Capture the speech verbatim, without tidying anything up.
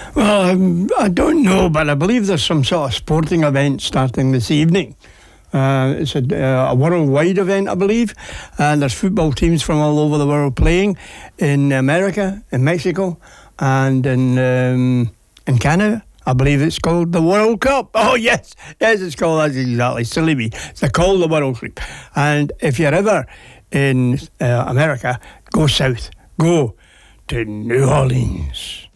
Well, um, I don't know, but I believe there's some sort of sporting event starting this evening. Uh, it's a, uh, a worldwide event, I believe, and there's football teams from all over the world playing in America, in Mexico, and in um, in Canada. I believe it's called the World Cup. Oh, yes. Yes, it's called, that's exactly, silly me. It's called the World Cup. And if you're ever in uh, America, go south. Go to New Orleans.